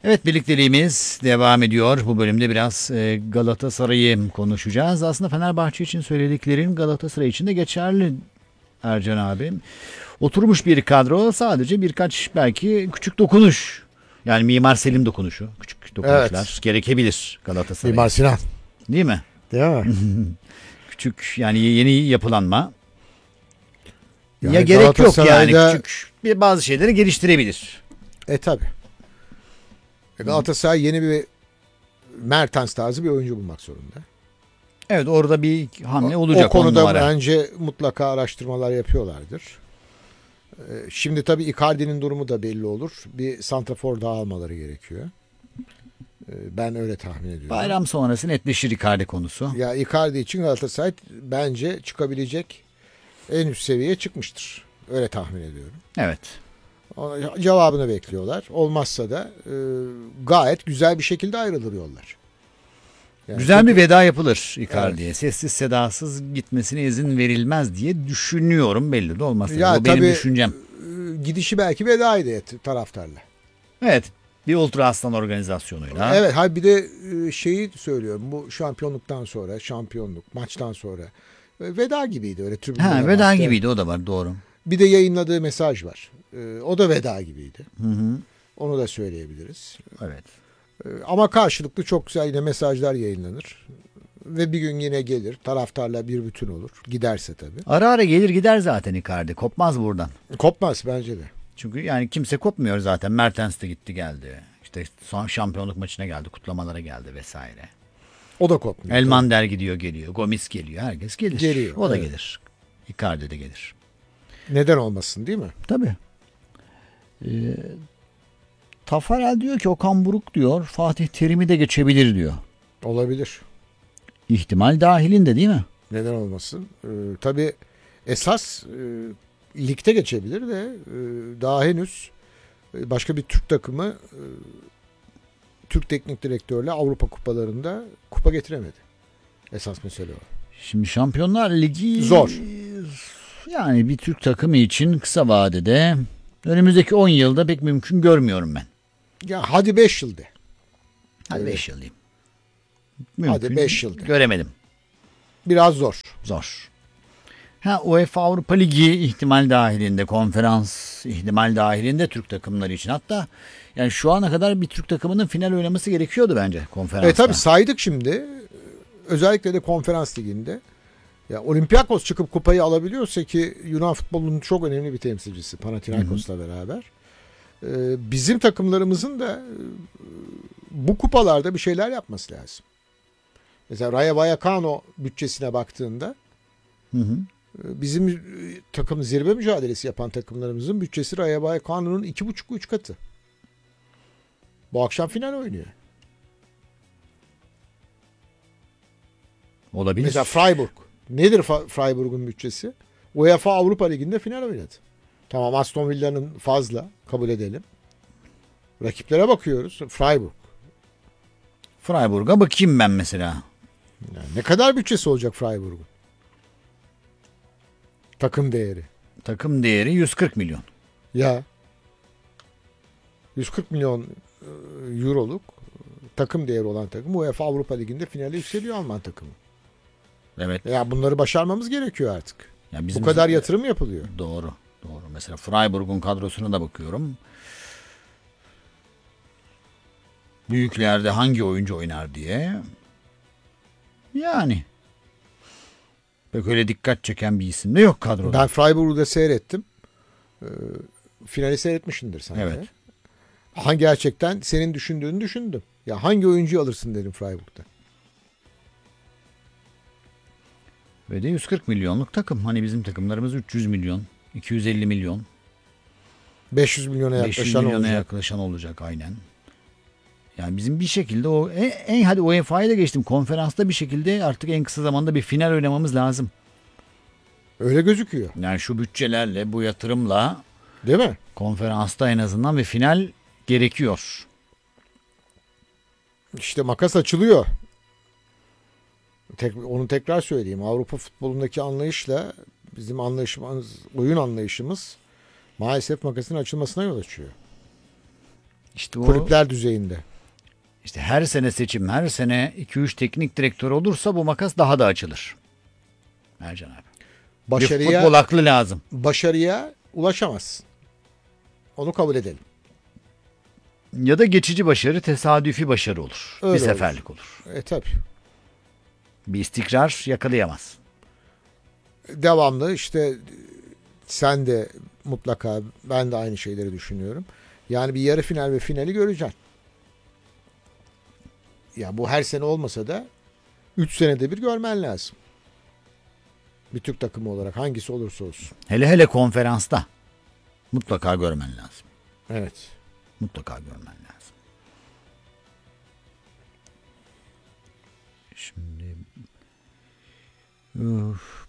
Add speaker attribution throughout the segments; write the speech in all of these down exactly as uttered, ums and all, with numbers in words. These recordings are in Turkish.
Speaker 1: Evet, birlikteliğimiz devam ediyor. Bu bölümde biraz e, Galatasaray'ı konuşacağız. Aslında Fenerbahçe için söylediklerin Galatasaray için de geçerli Ercan abi. Oturmuş bir kadro, sadece birkaç belki küçük dokunuş. Yani Mimar Selim dokunuşu, küçük dokunuşlar
Speaker 2: Evet.
Speaker 1: gerekebilir Galatasaray'a.
Speaker 2: Mimar Sinan.
Speaker 1: Değil mi?
Speaker 2: Değil mi?
Speaker 1: Küçük, yani yeni yapılanma.
Speaker 2: Yani
Speaker 1: ya gerek yok yani,
Speaker 2: Galatasaray'da-
Speaker 1: küçük bir bazı şeyleri geliştirebilir.
Speaker 2: E tabi. Galatasaray yeni bir Mertens tarzı bir oyuncu bulmak zorunda.
Speaker 1: Evet, orada bir hamle
Speaker 2: O-
Speaker 1: olacak.
Speaker 2: O konuda
Speaker 1: on numara.
Speaker 2: bence mutlaka araştırmalar yapıyorlardır. Ee, Şimdi tabii Icardi'nin durumu da belli olur. Bir santrafor daha almaları gerekiyor. Ee, Ben öyle tahmin ediyorum.
Speaker 1: Bayram sonrası netleşir Icardi konusu.
Speaker 2: Ya Icardi için Galatasaray bence çıkabilecek en üst seviyeye çıkmıştır. Öyle tahmin ediyorum.
Speaker 1: Evet.
Speaker 2: Ona cevabını bekliyorlar. Olmazsa da e, gayet güzel bir şekilde ayrılır yollar. Yani
Speaker 1: Güzel bir veda yapılır Icardi'ye. Sessiz sedasız gitmesine izin verilmez diye düşünüyorum. Belli de olmaz.
Speaker 2: Ya
Speaker 1: O benim
Speaker 2: tabii,
Speaker 1: düşüncem.
Speaker 2: e, gidişi belki vedaydı et- taraftarla.
Speaker 1: Evet. Bir Ultra Aslan organizasyonuyla.
Speaker 2: Evet, ha bir de e, şeyi söylüyorum. Bu şampiyonluktan sonra, şampiyonluk maçtan sonra e, veda gibiydi öyle tribünlere
Speaker 1: Ha, veda
Speaker 2: baktı.
Speaker 1: gibiydi, o da var, doğru.
Speaker 2: Bir de yayınladığı mesaj var. E, O da veda gibiydi.
Speaker 1: Hı hı.
Speaker 2: Onu da söyleyebiliriz.
Speaker 1: Evet.
Speaker 2: E, Ama karşılıklı çok güzel yine mesajlar yayınlanır. Ve bir gün yine gelir. Taraftarla bir bütün olur. Giderse tabii.
Speaker 1: Ara ara gelir gider zaten Icardi. Kopmaz buradan.
Speaker 2: Kopmaz bence de.
Speaker 1: Çünkü yani kimse kopmuyor zaten. Mertens de gitti geldi. İşte son şampiyonluk maçına geldi. Kutlamalara geldi vesaire.
Speaker 2: O da kopmuyor.
Speaker 1: Elmander gidiyor geliyor. Gomis geliyor. Herkes gelir.
Speaker 2: Geliyor,
Speaker 1: O da
Speaker 2: evet.
Speaker 1: gelir. Icardi de gelir.
Speaker 2: Neden olmasın değil mi?
Speaker 1: Tabii. Ee, Tafarel diyor ki Okan Buruk diyor Fatih Terim'i de geçebilir diyor.
Speaker 2: Olabilir.
Speaker 1: İhtimal dahilinde değil mi?
Speaker 2: Neden olmasın? Ee, tabii esas e, ligde geçebilir de e, daha henüz e, başka bir Türk takımı e, Türk teknik direktörle Avrupa kupalarında kupa getiremedi. Esas mesele o.
Speaker 1: Şimdi Şampiyonlar Ligi
Speaker 2: Zor.
Speaker 1: Yani bir Türk takımı için kısa vadede önümüzdeki on yılda pek mümkün görmüyorum ben.
Speaker 2: Ya hadi beş yılda.
Speaker 1: Hadi
Speaker 2: Evet.
Speaker 1: beş yıl diyeyim.
Speaker 2: Hadi beş yılda.
Speaker 1: Göremedim.
Speaker 2: Biraz zor.
Speaker 1: Zor. Ha, UEFA Avrupa Ligi ihtimal dahilinde, konferans ihtimal dahilinde Türk takımları için. Hatta yani şu ana kadar bir Türk takımının final oynaması gerekiyordu bence konferansta.
Speaker 2: E tabii saydık şimdi. Özellikle de konferans liginde. Ya Olympiakos çıkıp kupayı alabiliyorsa, ki Yunan futbolunun çok önemli bir temsilcisi Panathinaikos'la beraber. Ee, bizim takımlarımızın da e, bu kupalarda bir şeyler yapması lazım. Mesela Rayo Vallecano bütçesine baktığında
Speaker 1: Hı hı.
Speaker 2: e, bizim e, takım zirve mücadelesi yapan takımlarımızın bütçesi Rayo Vallecano'nun iki buçuk üç katı. Bu akşam final oynuyor.
Speaker 1: Olabilir.
Speaker 2: Mesela Freiburg. Nedir Fa- Freiburg'un bütçesi? UEFA Avrupa Ligi'nde final oynadı. Tamam, Aston Villa'nın fazla, kabul edelim. Rakiplere bakıyoruz. Freiburg.
Speaker 1: Freiburg'a bakayım ben mesela.
Speaker 2: Yani ne kadar bütçesi olacak Freiburg'un? Takım değeri.
Speaker 1: Takım değeri yüz kırk milyon.
Speaker 2: Ya yüz kırk milyon e, euroluk takım değeri olan takım UEFA Avrupa Ligi'nde finale yükseliyor, Alman takımı.
Speaker 1: Evet.
Speaker 2: Ya bunları başarmamız gerekiyor artık.
Speaker 1: Ya bizim
Speaker 2: Bu kadar yatırım yapılıyor.
Speaker 1: Doğru. Doğru. Mesela Freiburg'un kadrosuna da bakıyorum. Büyüklerde hangi oyuncu oynar diye. Yani pek öyle dikkat çeken bir isim de yok kadroda.
Speaker 2: Ben Freiburg'u da seyrettim. Ee, finali seyretmişsindir sen de.
Speaker 1: Evet.
Speaker 2: Ha, gerçekten senin düşündüğünü düşündüm. Ya hangi oyuncuyu alırsın dedim Freiburg'da.
Speaker 1: Ve de yüz kırk milyonluk takım. Hani bizim takımlarımız üç yüz milyon, iki yüz elli milyon,
Speaker 2: beş yüz milyona
Speaker 1: beş yüz
Speaker 2: yaklaşan
Speaker 1: milyona
Speaker 2: olacak.
Speaker 1: yaklaşan olacak aynen. Yani bizim bir şekilde o en, en hadi U E F A'ya da geçtim. Konferansta bir şekilde artık en kısa zamanda bir final oynamamız lazım.
Speaker 2: Öyle gözüküyor.
Speaker 1: Yani şu bütçelerle, bu yatırımla
Speaker 2: Değil mi?
Speaker 1: konferansta en azından bir final gerekiyor.
Speaker 2: İşte makas açılıyor. Tek, onu tekrar söyleyeyim. Avrupa futbolundaki anlayışla bizim anlayışımız, oyun anlayışımız maalesef makasın açılmasına yol açıyor.
Speaker 1: İşte o,
Speaker 2: Kulüpler düzeyinde.
Speaker 1: işte her sene seçim, her sene iki üç teknik direktör olursa bu makas daha da açılır. Ercan abi. Bir
Speaker 2: Başarıya
Speaker 1: futbol aklı lazım.
Speaker 2: başarıya ulaşamazsın. Onu kabul edelim.
Speaker 1: Ya da geçici başarı, tesadüfi başarı olur.
Speaker 2: Öyle
Speaker 1: bir seferlik olur.
Speaker 2: E tabii.
Speaker 1: Bir istikrar yakalayamaz.
Speaker 2: Devamlı işte sen de mutlaka, ben de aynı şeyleri düşünüyorum. Yani bir yarı final ve finali göreceksin. Ya bu her sene olmasa da üç senede bir görmen lazım. Bir Türk takımı olarak hangisi olursa olsun.
Speaker 1: Hele hele konferansta mutlaka görmen lazım.
Speaker 2: Evet.
Speaker 1: Mutlaka görmen lazım. Şimdi Üf.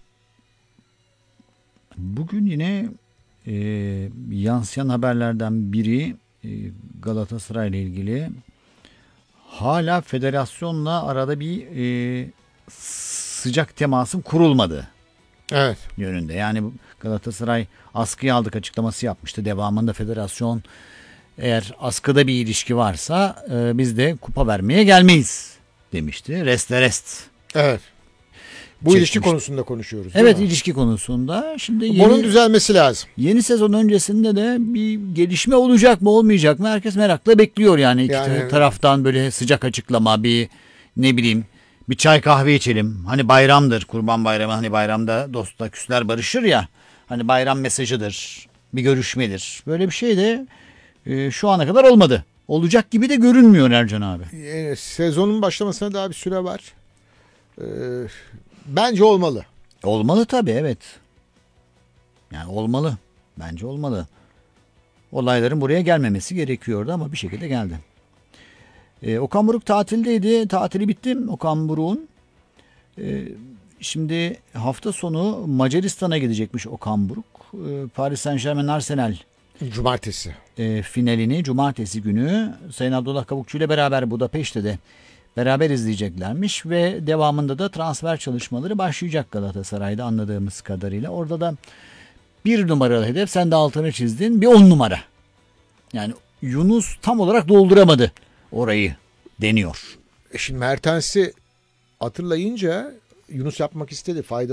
Speaker 1: Bugün yine e, yansıyan haberlerden biri e, Galatasaray ile ilgili hala federasyonla arada bir e, sıcak temasın kurulmadı
Speaker 2: Evet.
Speaker 1: yönünde. Yani Galatasaray askıya aldık açıklaması yapmıştı. Devamında federasyon eğer askıda bir ilişki varsa e, biz de kupa vermeye gelmeyiz demişti. Reste rest.
Speaker 2: Evet. Bu
Speaker 1: Çekmişti.
Speaker 2: ilişki konusunda konuşuyoruz. değil
Speaker 1: Evet,
Speaker 2: mi?
Speaker 1: ilişki konusunda. Şimdi
Speaker 2: Bunun
Speaker 1: yeni,
Speaker 2: düzelmesi lazım.
Speaker 1: yeni sezon öncesinde de bir gelişme olacak mı olmayacak mı? Herkes merakla bekliyor yani. İki
Speaker 2: Yani-
Speaker 1: taraftan böyle sıcak açıklama, bir ne bileyim bir çay kahve içelim. Hani bayramdır, Kurban Bayramı, hani bayramda dostlar küsler barışır ya. Hani bayram mesajıdır, bir görüşmedir. Böyle bir şey de e, şu ana kadar olmadı. Olacak gibi de görünmüyor Ercan abi.
Speaker 2: Ee, sezonun başlamasına daha bir süre var. Ee, bence olmalı.
Speaker 1: Olmalı tabii, evet. Yani olmalı. Bence olmalı. Olayların buraya gelmemesi gerekiyordu ama bir şekilde geldi. Ee, Okan Buruk tatildeydi. Tatili bitti Okan Buruk'un. Ee, şimdi hafta sonu Macaristan'a gidecekmiş Okan Buruk. Ee, Paris Saint-Germain Arsenal
Speaker 2: Cumartesi.
Speaker 1: e, finalini cumartesi günü Sayın Abdullah Kavukçu ile beraber Budapeşte'de de beraber izleyeceklermiş ve devamında da transfer çalışmaları başlayacak Galatasaray'da anladığımız kadarıyla. Orada da bir numaralı hedef, sen de altını çizdin, bir on numara. Yani Yunus tam olarak dolduramadı orayı deniyor.
Speaker 2: E şimdi Mertens'i hatırlayınca Yunus yapmak istedi. Fayda